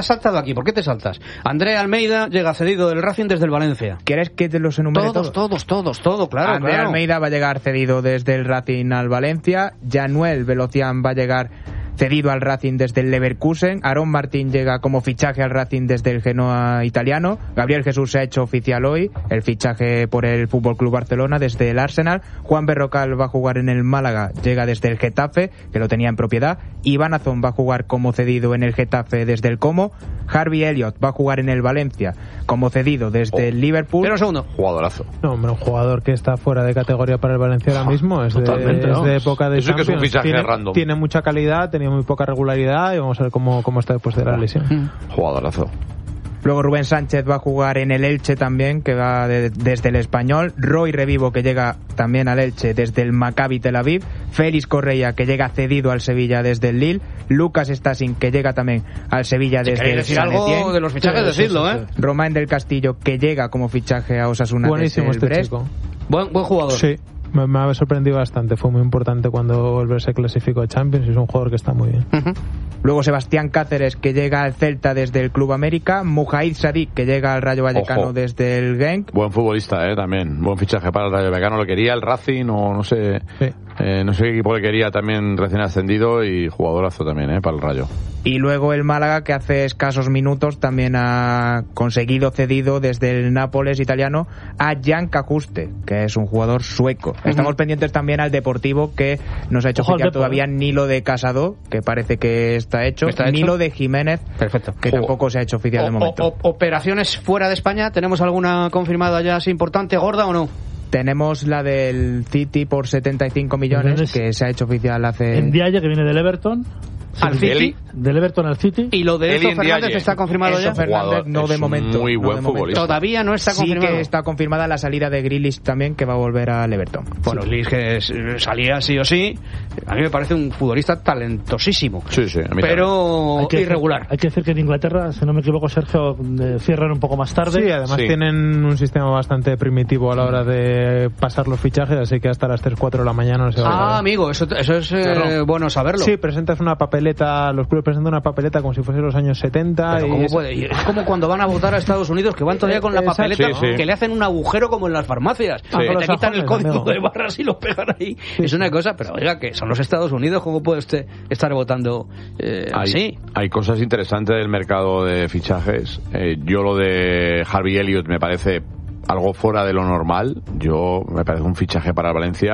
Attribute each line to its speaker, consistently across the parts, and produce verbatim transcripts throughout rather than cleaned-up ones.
Speaker 1: saltado aquí, ¿por qué te saltas? André Almeida llega cedido del Racing desde el Valencia.
Speaker 2: ¿Quieres que te los enumere
Speaker 1: todos? Todos, todos, todos, todo, claro.
Speaker 2: André
Speaker 1: claro.
Speaker 2: Almeida va a llegar cedido desde el Racing al Valencia. Januel Velocián va a llegar cedido al Racing desde el Leverkusen. Aarón Martín llega como fichaje al Racing desde el Genoa italiano. Gabriel Jesús se ha hecho oficial hoy, el fichaje por el F C Barcelona desde el Arsenal. Juan Berrocal va a jugar en el Málaga, llega desde el Getafe, que lo tenía en propiedad. Iván Azón va a jugar como cedido en el Getafe desde el Como. Harvey Elliott va a jugar en el Valencia como cedido desde oh. el Liverpool.
Speaker 1: Pero un segundo.
Speaker 3: Jugadorazo.
Speaker 4: No, hombre, un jugador que está fuera de categoría para el Valencia ahora mismo. Es, de,
Speaker 3: ¿no?
Speaker 4: es de época de
Speaker 3: Eso
Speaker 4: Champions.
Speaker 3: Que es un fichaje
Speaker 4: tiene,
Speaker 3: random.
Speaker 4: Tiene mucha calidad, tenía muy poca regularidad y vamos a ver cómo, cómo está después de la lesión.
Speaker 3: Mm. Jugadorazo.
Speaker 2: Luego Rubén Sánchez va a jugar en el Elche también, que va de, desde el Español. Roy Revivo, que llega también al Elche desde el Maccabi Tel Aviv. Félix Correia, que llega cedido al Sevilla desde el Lille. Lucas Stasin, que llega también al Sevilla desde el
Speaker 1: decir
Speaker 2: San Etienne.
Speaker 1: algo de los fichajes, sí, decidlo, sí, sí,
Speaker 2: ¿eh? Román del Castillo, que llega como fichaje a Osasuna
Speaker 4: Buenísimo
Speaker 2: desde el
Speaker 4: este
Speaker 2: Brest.
Speaker 4: chico.
Speaker 1: Buen, buen jugador.
Speaker 4: Sí. Me, me ha sorprendido bastante, fue muy importante cuando el Brest se clasificó a Champions y es un jugador que está muy bien.
Speaker 2: Uh-huh. Luego Sebastián Cáceres, que llega al Celta desde el Club América. Mujaid Sadik, que llega al Rayo Vallecano Ojo. desde el Genk.
Speaker 3: Buen futbolista, eh, también. Buen fichaje para el Rayo Vallecano. Lo quería el Racing o no sé, sí. eh, no sé qué equipo le quería, también recién ascendido, y jugadorazo también, eh, para el Rayo.
Speaker 2: Y luego el Málaga, que hace escasos minutos también ha conseguido cedido desde el Nápoles italiano a Jan Kajuste, que es un jugador sueco. Uh-huh. Estamos pendientes también al Deportivo, que no se ha hecho
Speaker 5: Ojo
Speaker 2: oficial todavía ni lo de Casado, que parece que está hecho, ¿Está ni hecho? lo de Jiménez,
Speaker 1: Perfecto.
Speaker 2: que o, tampoco se ha hecho oficial
Speaker 1: o,
Speaker 2: de momento.
Speaker 1: O, o, ¿Operaciones fuera de España? ¿Tenemos alguna confirmada ya así importante, gorda o no?
Speaker 2: Tenemos la del City por setenta y cinco millones,
Speaker 5: Entonces,
Speaker 2: que se ha hecho oficial hace...
Speaker 5: En Diaye, que viene del Everton.
Speaker 1: Al City.
Speaker 5: Eli. Del Everton al City.
Speaker 1: ¿Y lo de Enzo Fernández Diaye. está confirmado
Speaker 2: Enzo
Speaker 1: ya?
Speaker 2: Fernández no de momento.
Speaker 3: Muy buen
Speaker 2: no de
Speaker 3: futbolista.
Speaker 2: momento.
Speaker 1: Todavía no está confirmado.
Speaker 2: Sí que está confirmada la salida de Grealish también, que va a volver al Everton.
Speaker 1: Bueno, Grealish que salía sí o sí. A mí me parece un futbolista talentosísimo.
Speaker 3: Sí, sí. A mí
Speaker 1: pero
Speaker 5: hay que
Speaker 1: irregular.
Speaker 5: Decir, hay que decir que en Inglaterra, si no me equivoco, Sergio, cierran un poco más tarde.
Speaker 4: Sí, además
Speaker 3: sí.
Speaker 4: tienen un sistema bastante primitivo a la hora de pasar los fichajes, así que hasta las tres, cuatro de la mañana no se va
Speaker 1: ah,
Speaker 4: a ver.
Speaker 1: amigo, eso, eso es eh,
Speaker 4: claro.
Speaker 1: bueno saberlo.
Speaker 4: Sí, presentas una papeleta, los clubes presentan una papeleta como si fuese los años setenta.
Speaker 1: Pero
Speaker 4: y
Speaker 1: ¿cómo
Speaker 4: es...
Speaker 1: puede? Es como cuando van a votar a Estados Unidos, que van todavía con la papeleta,
Speaker 3: sí, sí.
Speaker 1: que le hacen un agujero como en las farmacias.
Speaker 4: Sí.
Speaker 1: Que te
Speaker 4: Los
Speaker 1: quitan
Speaker 4: sajones,
Speaker 1: el código
Speaker 4: amigo.
Speaker 1: de barras y lo pegan ahí.
Speaker 4: Sí,
Speaker 1: es una
Speaker 4: sí.
Speaker 1: cosa, pero oiga, que son los Estados Unidos, ¿cómo puede usted estar votando eh,
Speaker 3: hay,
Speaker 1: así?
Speaker 3: Hay cosas interesantes del mercado de fichajes. Eh, yo lo de Harvey Elliott me parece algo fuera de lo normal. Yo me parece un fichaje para el Valencia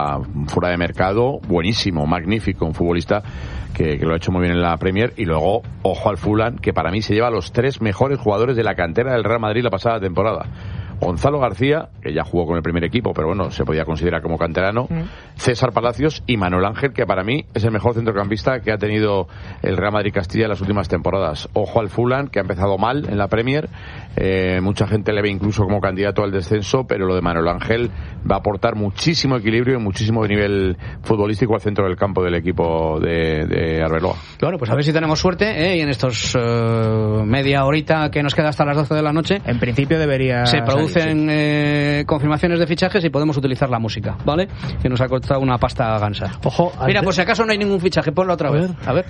Speaker 3: fuera de mercado, buenísimo, magnífico, un futbolista que, que lo ha hecho muy bien en la Premier. Y luego, ojo al Fulham, que para mí se lleva a los tres mejores jugadores de la cantera del Real Madrid la pasada temporada. Gonzalo García, que ya jugó con el primer equipo, pero bueno, se podía considerar como canterano, mm. César Palacios y Manuel Ángel, que para mí es el mejor centrocampista que ha tenido el Real Madrid Castilla en las últimas temporadas. Ojo al Fulham, que ha empezado mal en la Premier, eh, mucha gente le ve incluso como candidato al descenso, pero lo de Manuel Ángel va a aportar muchísimo equilibrio y muchísimo nivel futbolístico al centro del campo del equipo de, de Arbeloa.
Speaker 1: Bueno, pues a ver si tenemos suerte, ¿eh? Y en estos uh, media horita que nos queda hasta las doce de la noche,
Speaker 2: en principio debería
Speaker 1: se produce
Speaker 2: producen
Speaker 1: eh, confirmaciones de fichajes y podemos utilizar la música, ¿vale? Que nos ha costado una pasta gansa.
Speaker 5: Ojo,
Speaker 1: mira, por si acaso no hay ningún fichaje, ponlo otra
Speaker 5: a
Speaker 1: vez.
Speaker 5: Ver.
Speaker 1: A ver.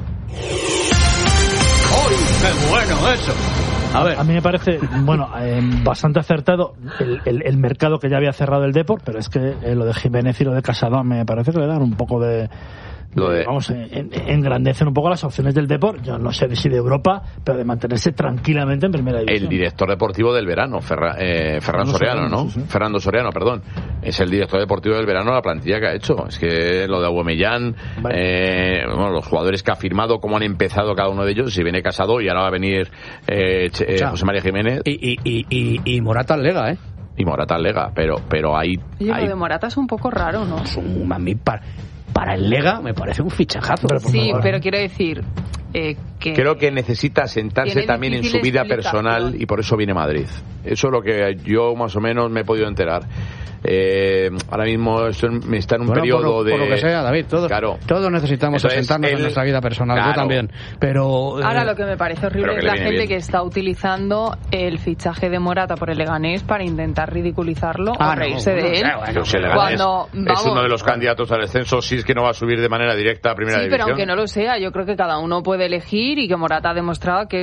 Speaker 1: ¡Uy, qué bueno eso! A ver.
Speaker 5: A mí me parece, bueno, eh, bastante acertado el, el, el mercado que ya había cerrado el Depor, pero es que eh, lo de Jiménez y lo de Casado me parece que le dan un poco de...
Speaker 3: Lo de...
Speaker 5: Vamos, en, engrandecen un poco las opciones del Depor, yo no sé si de Europa, pero de mantenerse tranquilamente en primera división.
Speaker 3: El director deportivo del verano, Ferra, eh, Ferran Soriano, ¿no? Sí, sí. Fernando Soriano, perdón. Es el director deportivo del verano de la plantilla que ha hecho. Es que lo de Aubameyang, vale. eh, bueno, los jugadores que ha firmado, cómo han empezado cada uno de ellos, si viene Casado y ahora va a venir eh, eh, José María Jiménez.
Speaker 1: Y, y, y, y, y Morata Lega, ¿eh?
Speaker 3: Y Morata Lega, pero, pero hay...
Speaker 6: Oye,
Speaker 3: hay...
Speaker 6: lo de Morata es un poco raro, ¿no?
Speaker 1: Es un mamípar. Para el Lega me parece un fichajazo.
Speaker 6: Pero sí, favor. Pero quiero decir eh, que...
Speaker 3: Creo que necesita sentarse también en su vida personal y por eso viene a Madrid. Eso es lo que yo más o menos me he podido enterar. Eh, ahora mismo esto está en un
Speaker 1: bueno,
Speaker 3: periodo
Speaker 1: por lo,
Speaker 3: de...
Speaker 1: Por lo que sea, David, todos,
Speaker 3: claro.
Speaker 1: todos necesitamos Entonces, asentarnos él, en nuestra vida personal, claro. Yo también. Pero
Speaker 6: Ahora
Speaker 1: eh,
Speaker 6: lo que me parece horrible es la gente bien. que está utilizando el fichaje de Morata por el Leganés para intentar ridiculizarlo
Speaker 1: ah,
Speaker 6: o reírse
Speaker 1: no,
Speaker 6: de
Speaker 1: no,
Speaker 6: él.
Speaker 1: No, bueno,
Speaker 3: no,
Speaker 6: cuando,
Speaker 3: es,
Speaker 6: vamos,
Speaker 3: es uno de los candidatos al descenso, si es que no va a subir de manera directa a primera
Speaker 6: sí,
Speaker 3: división.
Speaker 6: Sí, pero aunque no lo sea, yo creo que cada uno puede elegir y que Morata ha demostrado que